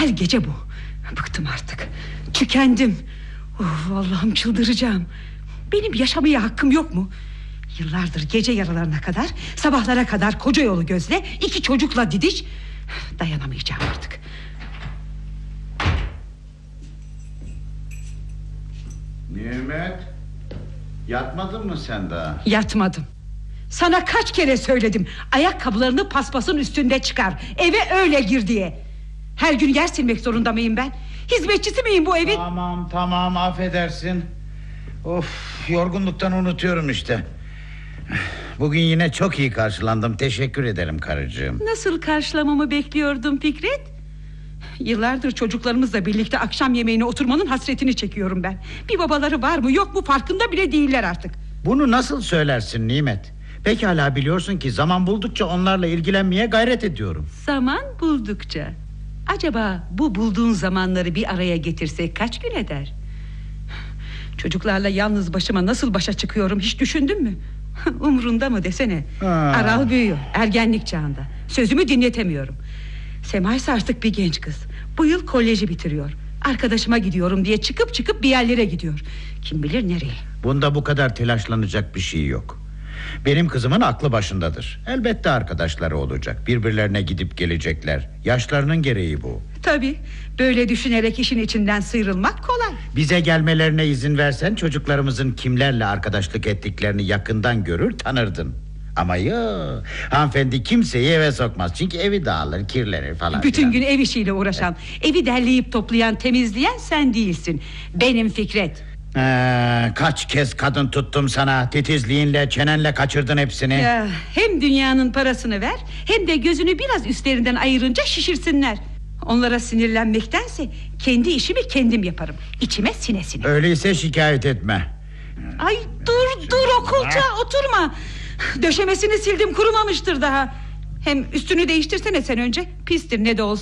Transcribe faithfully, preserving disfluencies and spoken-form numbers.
Her gece bu. Bıktım artık. Tükendim. Of, Allah'ım çıldıracağım. Benim yaşamaya hakkım yok mu? Yıllardır gece yarılarına kadar, sabahlara kadar koca yolu gözle, iki çocukla didiş. Dayanamayacağım artık. Nimet, yatmadın mı sen daha? Yatmadım. Sana kaç kere söyledim, ayakkabılarını paspasın üstünde çıkar, eve öyle gir diye. Her gün yer silmek zorunda mıyım ben? Hizmetçisi miyim bu evin? Tamam tamam, affedersin. Of, yorgunluktan unutuyorum işte. Bugün yine çok iyi karşılandım, teşekkür ederim karıcığım. Nasıl karşılamamı bekliyordun Fikret? Yıllardır çocuklarımızla birlikte akşam yemeğine oturmanın hasretini çekiyorum ben. Bir babaları var mı yok mu farkında bile değiller artık. Bunu nasıl söylersin Nimet? Pekala biliyorsun ki zaman buldukça onlarla ilgilenmeye gayret ediyorum. Zaman buldukça. Acaba bu bulduğun zamanları bir araya getirsek kaç gün eder? Çocuklarla yalnız başıma nasıl başa çıkıyorum hiç düşündün mü? Umrunda mı desene. Ha. Aral büyüyor, ergenlik çağında. Sözümü dinletemiyorum. Sema ise artık bir genç kız. Bu yıl koleji bitiriyor. Arkadaşıma gidiyorum diye çıkıp çıkıp bir yerlere gidiyor. Kim bilir nereye. Bunda bu kadar telaşlanacak bir şey yok. Benim kızımın aklı başındadır. Elbette arkadaşları olacak. Birbirlerine gidip gelecekler. Yaşlarının gereği bu. Tabii, böyle düşünerek işin içinden sıyrılmak kolay. Bize gelmelerine izin versen çocuklarımızın kimlerle arkadaşlık ettiklerini yakından görür tanırdın. Ama yok, hanımefendi kimseyi eve sokmaz. Çünkü evi dağılır, kirlenir falan. Bütün filan. gün ev işiyle uğraşan, evi derleyip toplayan, temizleyen sen değilsin. Benim Fikret. Ee, kaç kez kadın tuttum sana. Titizliğinle, çenenle kaçırdın hepsini. Ya, hem dünyanın parasını ver, hem de gözünü biraz üstlerinden ayırınca şişirsinler. Onlara sinirlenmektense kendi işimi kendim yaparım. İçime sinesine. Öyleyse şikayet etme. Ay dur dur okulca oturma. Döşemesini sildim, kurumamıştır daha. Hem üstünü değiştirsene sen önce. Pistir ne de olsa.